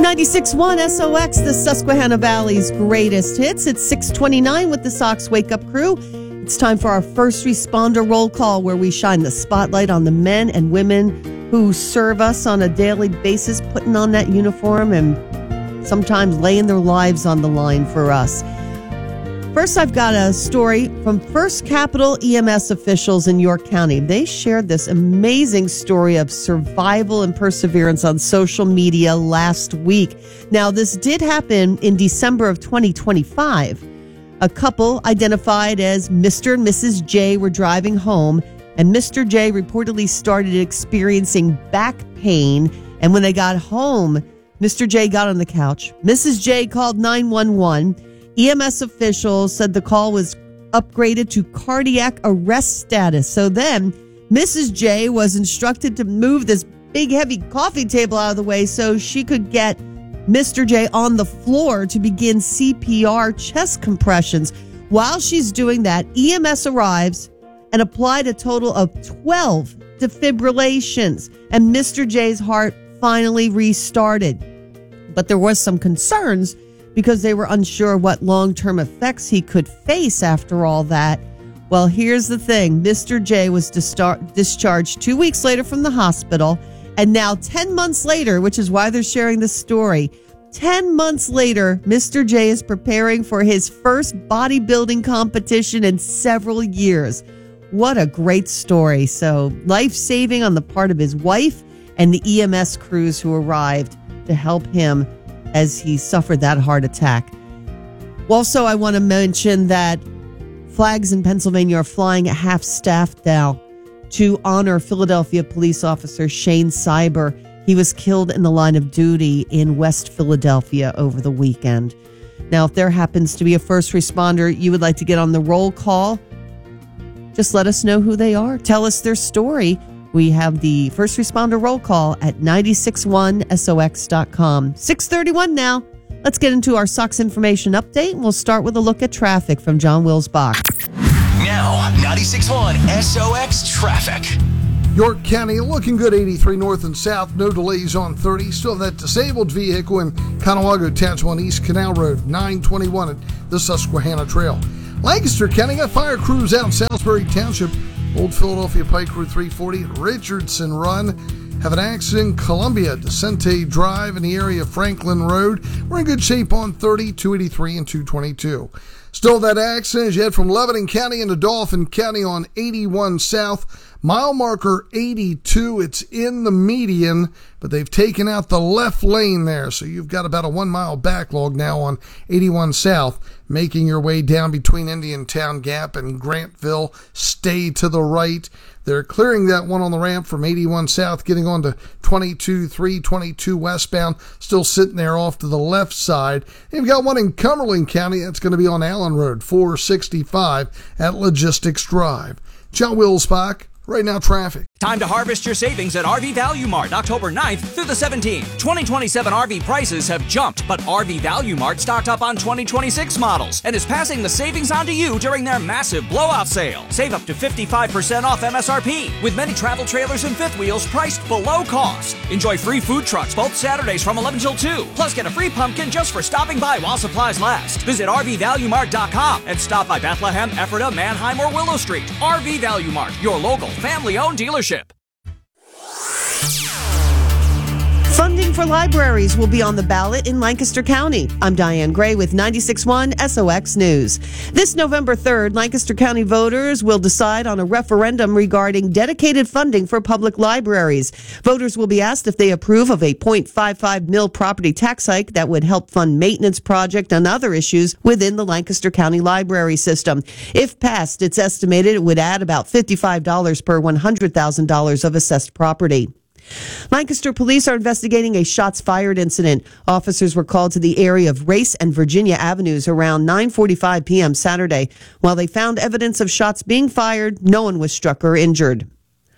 96.1 SOX, the Susquehanna Valley's greatest hits. It's 6:29 with the Sox Wake Up Crew. It's time for our first responder roll call, where we shine the spotlight on the men and women who serve us on a daily basis, putting on that uniform and sometimes laying their lives on the line for us. First, I've got a story from First Capital EMS officials in York County. They shared this amazing story of survival and perseverance on social media last week. Now, this did happen in December of 2025. A couple identified as Mr. and Mrs. J were driving home, and Mr. J reportedly started experiencing back pain. And when they got home, Mr. J got on the couch. Mrs. J called 911. EMS officials said the call was upgraded to cardiac arrest status. So then Mrs. J was instructed to move this big, heavy coffee table out of the way so she could get Mr. J on the floor to begin CPR chest compressions. While she's doing that, EMS arrives and applied a total of 12 defibrillations, and Mr. J's heart finally restarted. But there was some concerns because they were unsure what long-term effects he could face after all that. Well, here's the thing. Mr. J was discharged 2 weeks later from the hospital, and now 10 months later, which is why they're sharing this story, 10 months later, Mr. J is preparing for his first bodybuilding competition in several years. What a great story. So, life-saving on the part of his wife and the EMS crews who arrived to help him as he suffered that heart attack. Also, I want to mention that flags in Pennsylvania are flying at half-staff now to honor Philadelphia police officer Shane Cyber. He was killed in the line of duty in West Philadelphia over the weekend. Now, if there happens to be a first responder you would like to get on the roll call, just let us know who they are. Tell us their story. We have the first responder roll call at 961sox.com. 6:31 now. Let's get into our Sox information update. We'll start with a look at traffic from John Wills-Bach. Now, 96.1 SOX traffic. York County looking good, 83 north and south. No delays on 30. Still have that disabled vehicle in Conewago Township on East Canal Road, 921 at the Susquehanna Trail. Lancaster County got fire crews out in Salisbury Township. Old Philadelphia Pike Route 340, Richardson Run. Have an accident, Columbia, Decente Drive in the area of Franklin Road. We're in good shape on 30, 283, and 222. Still that accident as you head from Lebanon County into Dauphin County on 81 South. Mile marker 82, it's in the median, but they've taken out the left lane there, so you've got about a 1 mile backlog now on 81 South, making your way down between Indiantown Gap and Grantville. Stay to the right. They're clearing that one on the ramp from 81 South, getting on to 22 westbound, still sitting there off to the left side. You've got one in Cumberland County that's going to be on Allen Road, 465 at Logistics Drive. John Wills-Bach. Right now, traffic. Time to harvest your savings at RV Value Mart, October 9th through the 17th. 2027 RV prices have jumped, but RV Value Mart stocked up on 2026 models and is passing the savings on to you during their massive blowout sale. Save up to 55% off MSRP, with many travel trailers and fifth wheels priced below cost. Enjoy free food trucks both Saturdays from 11 till 2. Plus, get a free pumpkin just for stopping by while supplies last. Visit RVValueMart.com and stop by Bethlehem, Ephrata, Manheim, or Willow Street. RV Value Mart, your local family-owned dealership. Funding for libraries will be on the ballot in Lancaster County. I'm Diane Gray with 96.1 SOX News. This November 3rd, Lancaster County voters will decide on a referendum regarding dedicated funding for public libraries. Voters will be asked if they approve of a 0.55 mil property tax hike that would help fund maintenance project and other issues within the Lancaster County library system. If passed, it's estimated it would add about $55 per $100,000 of assessed property. Lancaster police are investigating a shots fired incident. Officers were called to the area of Race and Virginia Avenues around 9:45 p.m. Saturday. While they found evidence of shots being fired, no one was struck or injured.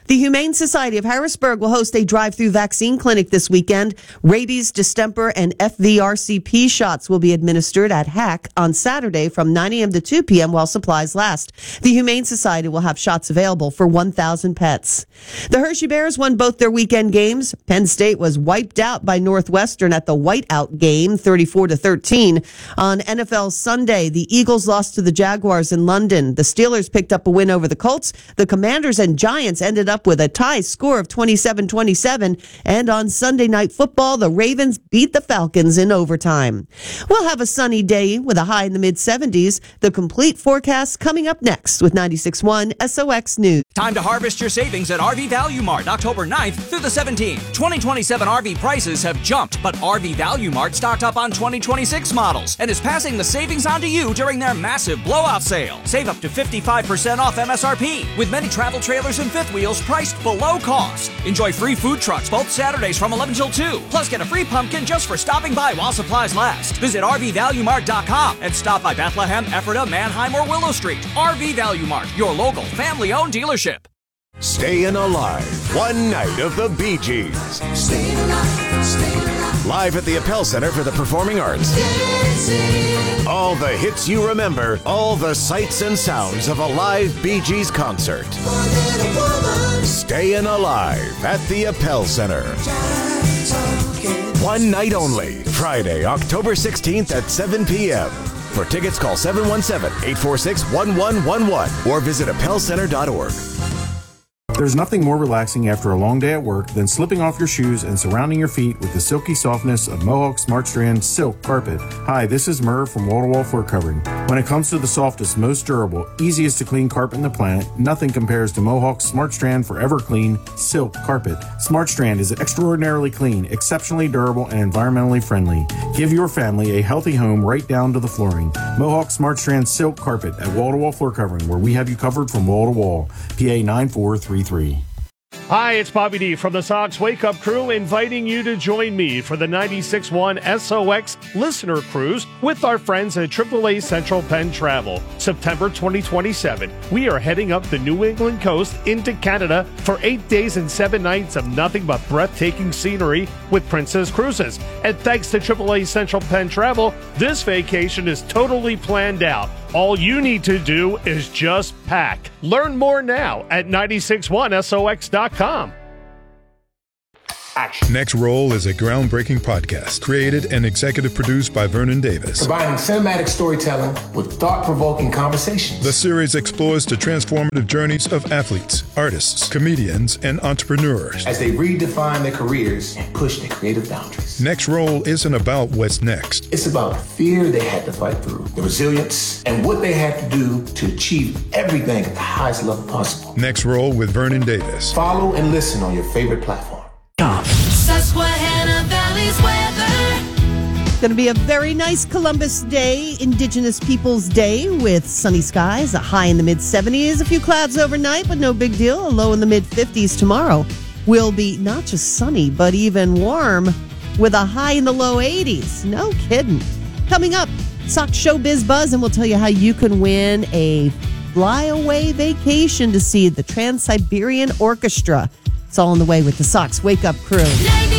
The Humane Society of Harrisburg will host a drive-through vaccine clinic this weekend. Rabies, distemper, and FVRCP shots will be administered at HAC on Saturday from 9 a.m. to 2 p.m. while supplies last. The Humane Society will have shots available for 1,000 pets. The Hershey Bears won both their weekend games. Penn State was wiped out by Northwestern at the whiteout game, 34-13. On NFL Sunday, the Eagles lost to the Jaguars in London. The Steelers picked up a win over the Colts. The Commanders and Giants ended up with a tie score of 27-27. And on Sunday Night Football, the Ravens beat the Falcons in overtime. We'll have a sunny day with a high in the mid-70s. The complete forecast coming up next with 96.1 SOX News. Time to harvest your savings at RV Value Mart October 9th through the 17th. 2027 RV prices have jumped, but RV Value Mart stocked up on 2026 models and is passing the savings on to you during their massive blowout sale. Save up to 55% off MSRP with many travel trailers and fifth wheels priced below cost. Enjoy free food trucks both Saturdays from 11 till 2. Plus get a free pumpkin just for stopping by while supplies last. Visit RVValueMart.com and stop by Bethlehem, Ephrata, Manheim, or Willow Street. RV Value Mart, your local family-owned dealership. Staying Alive, one night of the Bee Gees. Staying alive. Live at the Appel Center for the Performing Arts. All the hits you remember, all the sights and sounds of a live Bee Gees concert. Staying Alive at the Appel Center. One night only, Friday, October 16th at 7 p.m. For tickets, call 717-846-1111 or visit appelcenter.org. There's nothing more relaxing after a long day at work than slipping off your shoes and surrounding your feet with the silky softness of Mohawk Smart Strand Silk Carpet. Hi, this is Murr from Wall to Wall Floor Covering. When it comes to the softest, most durable, easiest to clean carpet in the planet, nothing compares to Mohawk Smart Strand Forever Clean Silk Carpet. Smart Strand is extraordinarily clean, exceptionally durable, and environmentally friendly. Give your family a healthy home right down to the flooring. Mohawk Smart Strand Silk Carpet at Wall to Wall Floor Covering, where we have you covered from wall to wall. PA 9433. Hi, it's Bobby D from the Sox Wake Up Crew, inviting you to join me for the 96.1 SOX Listener Cruise with our friends at AAA Central Penn Travel. September 2027, we are heading up the New England coast into Canada for 8 days and 7 nights of nothing but breathtaking scenery with Princess Cruises. And thanks to AAA Central Penn Travel, this vacation is totally planned out. All you need to do is just pack. Learn more now at 961sox.com. Action. Next Roll is a groundbreaking podcast created and executive produced by Vernon Davis. Combining cinematic storytelling with thought-provoking conversations. The series explores the transformative journeys of athletes, artists, comedians, and entrepreneurs as they redefine their careers and push their creative boundaries. Next Roll isn't about what's next. It's about the fear they had to fight through, the resilience, and what they had to do to achieve everything at the highest level possible. Next Roll with Vernon Davis. Follow and listen on your favorite platform. Susquehanna Valley's weather. Going to be a very nice Columbus Day, Indigenous Peoples Day, with sunny skies, a high in the mid-70s, a few clouds overnight, but no big deal. A low in the mid-50s tomorrow will be not just sunny, but even warm, with a high in the low 80s. No kidding. Coming up, Sox Showbiz Buzz, and we'll tell you how you can win a flyaway vacation to see the Trans-Siberian Orchestra. It's all on the way with the Sox Wake Up Crew.